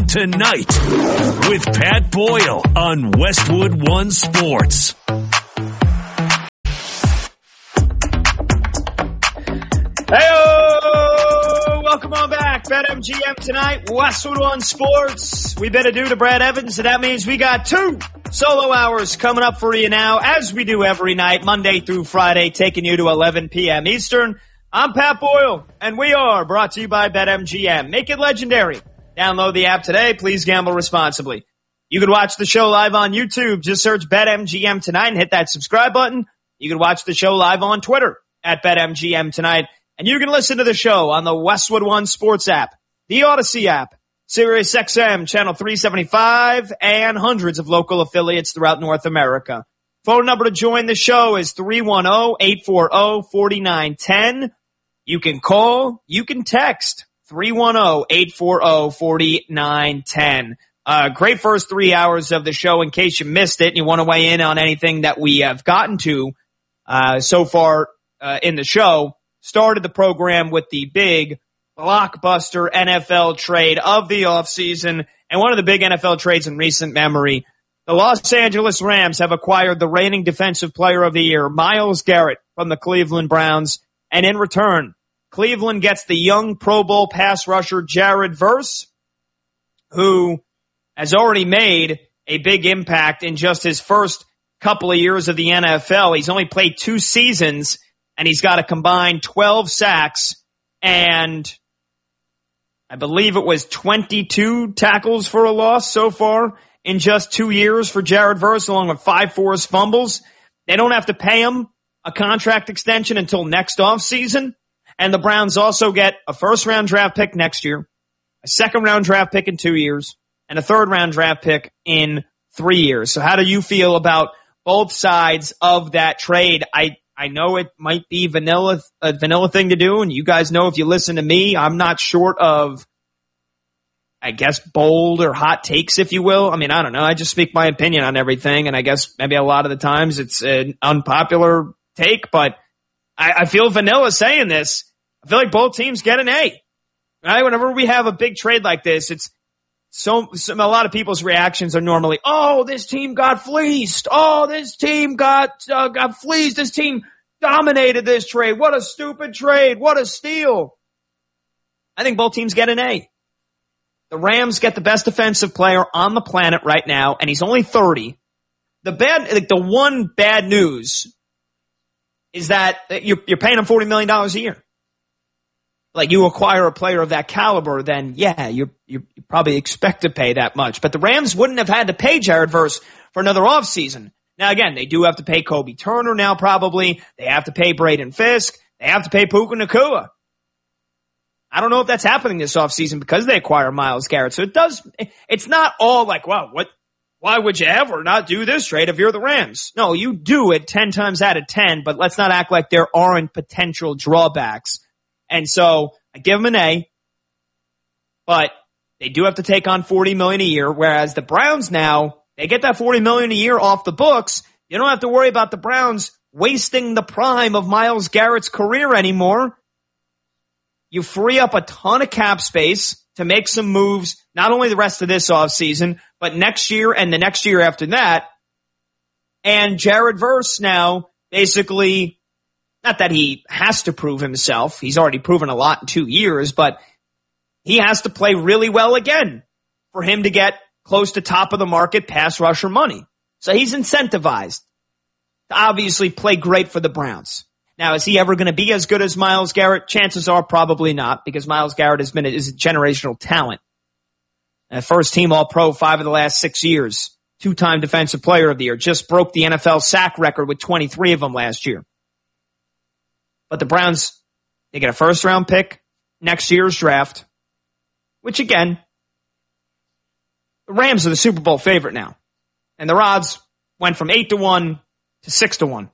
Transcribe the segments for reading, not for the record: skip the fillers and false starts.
Tonight with Pat Boyle on Westwood One Sports. Hey-o! Welcome on back. BetMGM tonight, Westwood One Sports. We bid adieu to Brad Evans, and that means we got 2 solo hours coming up for you now, as we do every night, Monday through Friday, taking you to 11 p.m. Eastern. I'm Pat Boyle, and we are brought to you by BetMGM. Make it legendary. Download the app today. Please gamble responsibly. You can watch the show live on YouTube. Just search BetMGM tonight and hit that subscribe button. You can watch the show live on Twitter at BetMGM tonight. And you can listen to the show on the Westwood One Sports app, the Odyssey app, Sirius XM, Channel 375, and hundreds of local affiliates throughout North America. Phone number to join the show is 310-840-4910. You can call, you can text. 310-840-4910. Great first 3 hours of the show in case you missed it and you want to weigh in on anything that we have gotten to so far in the show. Started the program with the big blockbuster NFL trade of the offseason and one of the big NFL trades in recent memory. The Los Angeles Rams have acquired the reigning defensive player of the year, Myles Garrett, from the Cleveland Browns, and in return, Cleveland gets the young Pro Bowl pass rusher Jared Verse, who has already made a big impact in just his first couple of years of the NFL. He's only played 2 seasons, and he's got a combined 12 sacks, and I believe it was 22 tackles for a loss so far in just 2 years for Jared Verse, along with 5 forced fumbles. They don't have to pay him a contract extension until next offseason. And the Browns also get a first-round draft pick next year, a second-round draft pick in 2 years, and a third-round draft pick in 3 years. So how do you feel about both sides of that trade? I know it might be a vanilla thing to do, and you guys know if you listen to me, I'm not short of, I guess, bold or hot takes, if you will. I mean, I don't know. I just speak my opinion on everything, and I guess maybe a lot of the times it's an unpopular take, but I feel vanilla saying this. I feel like both teams get an A. Right? Whenever we have a big trade like this, it's a lot of people's reactions are normally, oh, this team got fleeced. Oh, this team got fleeced. This team dominated this trade. What a stupid trade. What a steal. I think both teams get an A. The Rams get the best defensive player on the planet right now, and he's only 30. The one bad news is that you're paying him $40 million a year. Like, you acquire a player of that caliber, then yeah, you probably expect to pay that much. But the Rams wouldn't have had to pay Jared Verse for another offseason. Now again, they do have to pay Kobe Turner now probably. They have to pay Braden Fisk. They have to pay Puka Nacua. I don't know if that's happening this offseason because they acquire Myles Garrett. So it's not all like, wow, why would you ever not do this trade if you're the Rams? No, you do it 10 times out of 10, but let's not act like there aren't potential drawbacks. And so I give them an A, but they do have to take on $40 million a year, whereas the Browns now, they get that $40 million a year off the books. You don't have to worry about the Browns wasting the prime of Myles Garrett's career anymore. You free up a ton of cap space to make some moves, not only the rest of this offseason, but next year and the next year after that. And Jared Verse now basically, not that he has to prove himself. He's already proven a lot in 2 years, but he has to play really well again for him to get close to top of the market pass rusher money. So he's incentivized to obviously play great for the Browns. Now, is he ever going to be as good as Myles Garrett? Chances are probably not, because Myles Garrett is a generational talent. First team All-Pro 5 of the last 6 years. 2-time Defensive Player of the Year. Just broke the NFL sack record with 23 of them last year. But the Browns, they get a first-round pick next year's draft, which, again, the Rams are the Super Bowl favorite now. And their odds went from 8-1 to 6-1.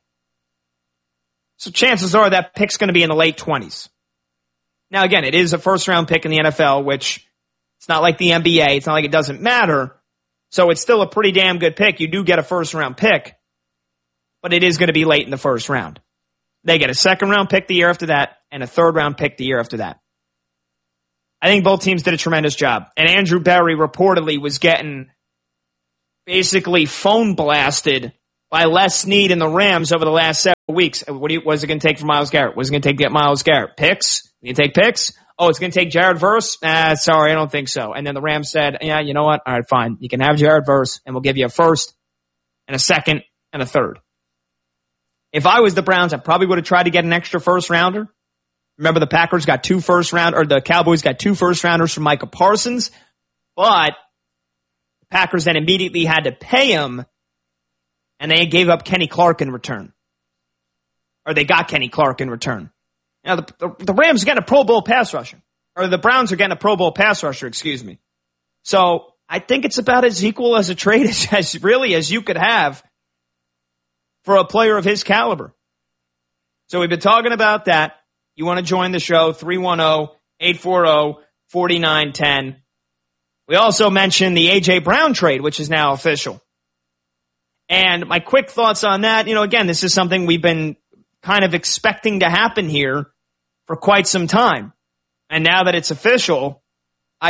So chances are that pick's going to be in the late 20s. Now, again, it is a first-round pick in the NFL, which it's not like the NBA. It's not like it doesn't matter. So it's still a pretty damn good pick. You do get a first-round pick, but it is going to be late in the first round. They get a second-round pick the year after that and a third-round pick the year after that. I think both teams did a tremendous job. And Andrew Berry reportedly was getting basically phone blasted by Les Snead and the Rams over the last several weeks. What is it going to take for Myles Garrett? What is it going to take to get Myles Garrett? Picks? You take picks? Oh, it's going to take Jared Verse? Sorry, I don't think so. And then the Rams said, yeah, you know what? All right, fine. You can have Jared Verse, and we'll give you a first and a second and a third. If I was the Browns, I probably would have tried to get an extra first rounder. Remember, the Packers got the Cowboys got 2 first rounders from Micah Parsons, but the Packers then immediately had to pay him, and they gave up Kenny Clark in return. Or they got Kenny Clark in return. Now, the Rams are getting a Pro Bowl pass rusher. Or the Browns are getting a Pro Bowl pass rusher, excuse me. So, I think it's about as equal as a trade as you could have for a player of his caliber. So we've been talking about that. You want to join the show, 310-840-4910. We also mentioned the A.J. Brown trade, which is now official. And my quick thoughts on that, again, this is something we've been kind of expecting to happen here for quite some time. And now that it's official, I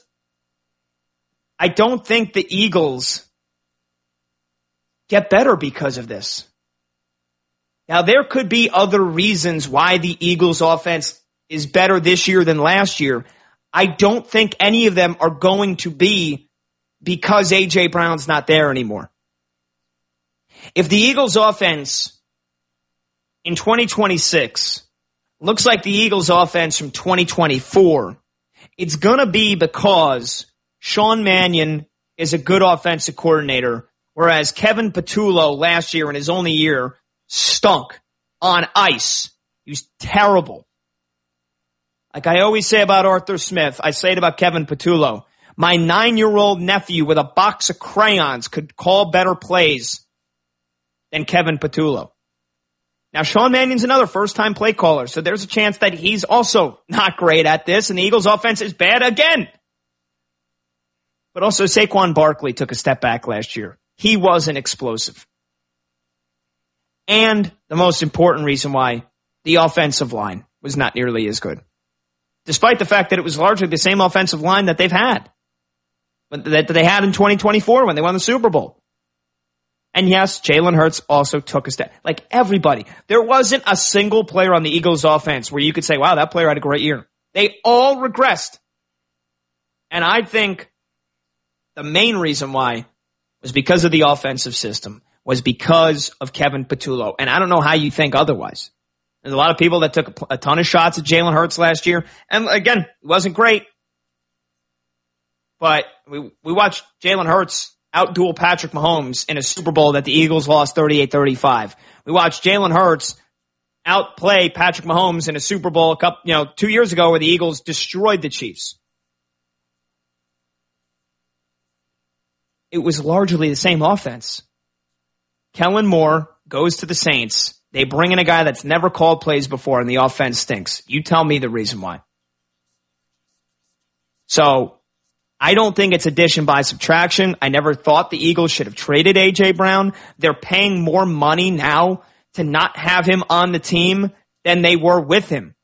don't think the Eagles get better because of this. Now, there could be other reasons why the Eagles offense is better this year than last year. I don't think any of them are going to be because A.J. Brown's not there anymore. If the Eagles offense in 2026 looks like the Eagles offense from 2024, it's going to be because Sean Mannion is a good offensive coordinator, whereas Kevin Patullo last year in his only year stunk on ice. He was terrible. Like I always say about Arthur Smith, I say it about Kevin Patullo. My 9-year-old nephew with a box of crayons could call better plays than Kevin Patullo. Now, Sean Mannion's another first-time play caller, so there's a chance that he's also not great at this, and the Eagles' offense is bad again. But also, Saquon Barkley took a step back last year. He wasn't explosive. And the most important reason why, the offensive line was not nearly as good. Despite the fact that it was largely the same offensive line that they've had. That they had in 2024 when they won the Super Bowl. And yes, Jalen Hurts also took a step. Like everybody. There wasn't a single player on the Eagles offense where you could say, wow, that player had a great year. They all regressed. And I think the main reason why was because of the offensive system. Was because of Kevin Patullo. And I don't know how you think otherwise. There's a lot of people that took a ton of shots at Jalen Hurts last year. And again, it wasn't great. But we watched Jalen Hurts outduel Patrick Mahomes in a Super Bowl that the Eagles lost 38-35. We watched Jalen Hurts outplay Patrick Mahomes in a Super Bowl 2 years ago where the Eagles destroyed the Chiefs. It was largely the same offense. Kellen Moore goes to the Saints. They bring in a guy that's never called plays before, and the offense stinks. You tell me the reason why. So, I don't think it's addition by subtraction. I never thought the Eagles should have traded A.J. Brown. They're paying more money now to not have him on the team than they were with him.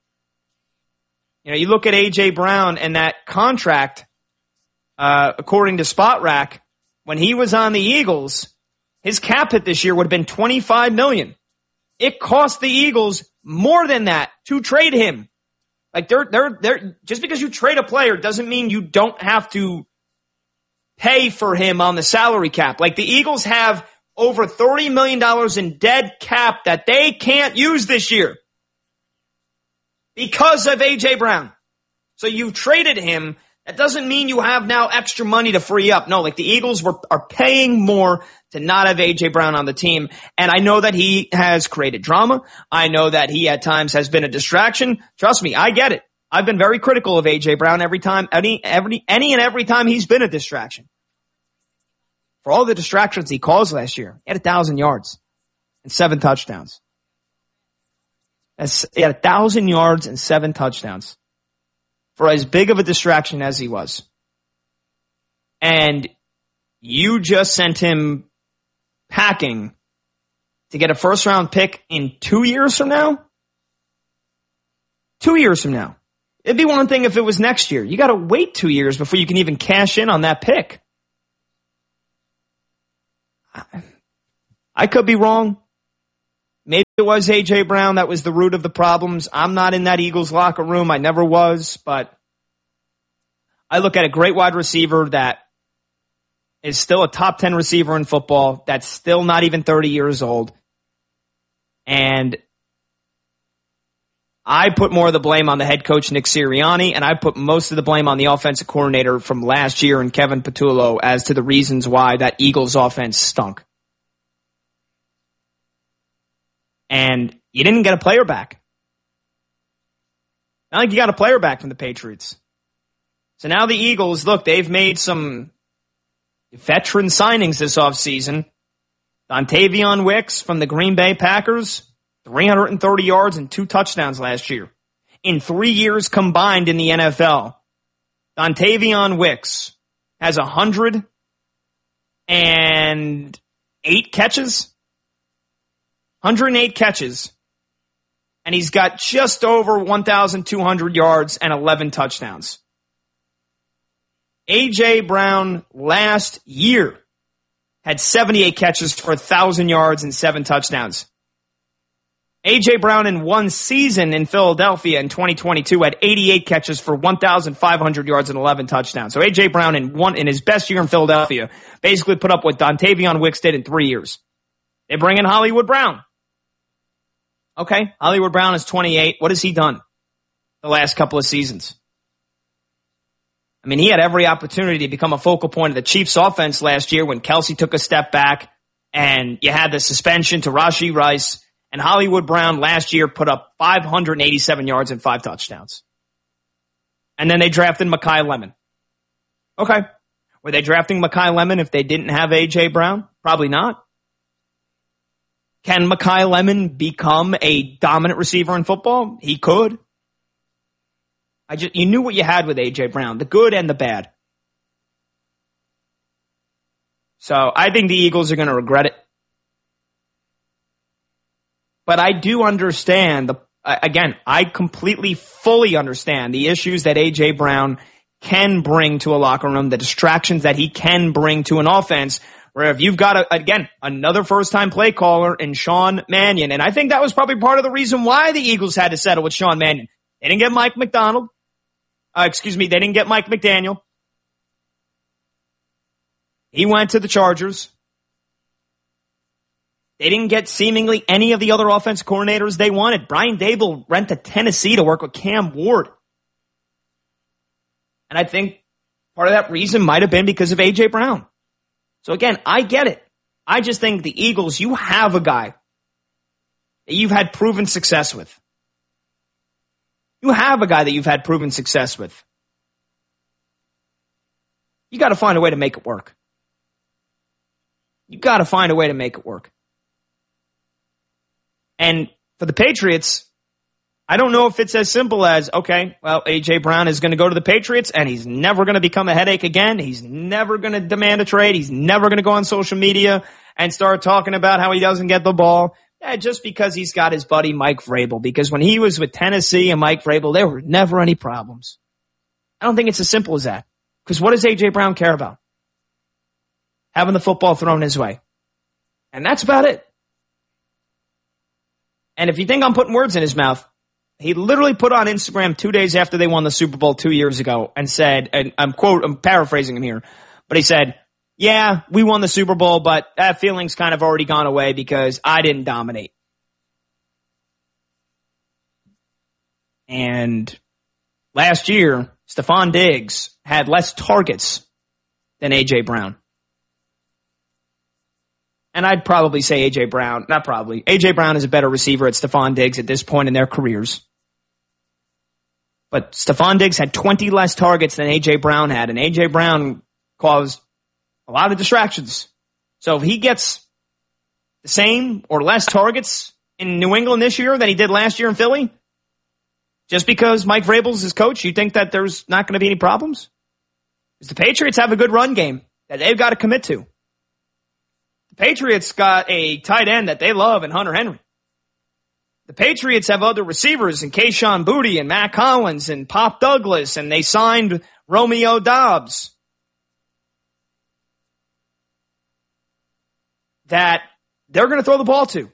You look at A.J. Brown and that contract, according to Spot Rack, when he was on the Eagles, his cap hit this year would have been $25 million. It cost the Eagles more than that to trade him. Like they're just because you trade a player doesn't mean you don't have to pay for him on the salary cap. Like the Eagles have over $30 million in dead cap that they can't use this year because of A.J. Brown. So you traded him. That doesn't mean you have now extra money to free up. No, like the Eagles are paying more to not have A.J. Brown on the team. And I know that he has created drama. I know that he at times has been a distraction. Trust me, I get it. I've been very critical of A.J. Brown every time he's been a distraction. For all the distractions he caused last year, he had 1,000 yards and 7 touchdowns. He had 1,000 yards and 7 touchdowns. For as big of a distraction as he was. And you just sent him packing to get a first-round pick in 2 years from now? 2 years from now. It'd be one thing if it was next year. You got to wait 2 years before you can even cash in on that pick. I could be wrong. Maybe it was A.J. Brown that was the root of the problems. I'm not in that Eagles locker room. I never was, but I look at a great wide receiver that is still a top 10 receiver in football, that's still not even 30 years old. And I put more of the blame on the head coach, Nick Sirianni, and I put most of the blame on the offensive coordinator from last year and Kevin Patullo as to the reasons why that Eagles offense stunk. And you didn't get a player back. Not like you got a player back from the Patriots. So now the Eagles, look, they've made some veteran signings this offseason. Dontavion Wicks from the Green Bay Packers, 330 yards and 2 touchdowns last year. In 3 years combined in the NFL, Dontavion Wicks has 108 catches. 108 catches. And he's got just over 1,200 yards and 11 touchdowns. A.J. Brown last year had 78 catches for 1,000 yards and 7 touchdowns. A.J. Brown in one season in Philadelphia in 2022 had 88 catches for 1,500 yards and 11 touchdowns. So A.J. Brown in his best year in Philadelphia basically put up what Dontavion Wicks did in 3 years. They bring in Hollywood Brown. Okay, Hollywood Brown is 28. What has he done the last couple of seasons? I mean, he had every opportunity to become a focal point of the Chiefs offense last year when Kelsey took a step back and you had the suspension to Rashee Rice, and Hollywood Brown last year put up 587 yards and 5 touchdowns. And then they drafted Mekhi Lemon. Okay. Were they drafting Mekhi Lemon if they didn't have A.J. Brown? Probably not. Can Mekhi Lemon become a dominant receiver in football? He could. You knew what you had with A.J. Brown, the good and the bad. So I think the Eagles are going to regret it. But I do understand, I completely, fully understand the issues that A.J. Brown can bring to a locker room, the distractions that he can bring to an offense, where if you've got, another first-time play caller in Sean Mannion, and I think that was probably part of the reason why the Eagles had to settle with Sean Mannion. They didn't get Mike McDonald. They didn't get Mike McDaniel. He went to the Chargers. They didn't get seemingly any of the other offensive coordinators they wanted. Brian Daboll went to Tennessee to work with Cam Ward. And I think part of that reason might have been because of A.J. Brown. So again, I get it. I just think the Eagles, you have a guy that you've had proven success with. You have a guy that you've had proven success with. You got to find a way to make it work. You got to find a way to make it work. And for the Patriots, I don't know if it's as simple as, okay, well, A.J. Brown is going to go to the Patriots and he's never going to become a headache again. He's never going to demand a trade. He's never going to go on social media and start talking about how he doesn't get the ball. Just because he's got his buddy Mike Vrabel. Because when he was with Tennessee and Mike Vrabel, there were never any problems. I don't think it's as simple as that. Because what does A.J. Brown care about? Having the football thrown his way. And that's about it. And if you think I'm putting words in his mouth, he literally put on Instagram 2 days after they won the Super Bowl 2 years ago and said, and I'm paraphrasing him here, but he said, yeah, we won the Super Bowl, but that feeling's kind of already gone away because I didn't dominate. And last year, Stephon Diggs had less targets than A.J. Brown. And I'd probably say A.J. Brown, not probably, A.J. Brown is a better receiver at Stephon Diggs at this point in their careers. But Stephon Diggs had 20 less targets than A.J. Brown had, and A.J. Brown caused a lot of distractions. So if he gets the same or less targets in New England this year than he did last year in Philly, just because Mike Vrabel's his coach, you think that there's not going to be any problems? Because the Patriots have a good run game that they've got to commit to. The Patriots got a tight end that they love in Hunter Henry. the Patriots have other receivers in Kayshon Boutte and Matt Collins and Pop Douglas, and they signed Romeo Doubs, that they're going to throw the ball to.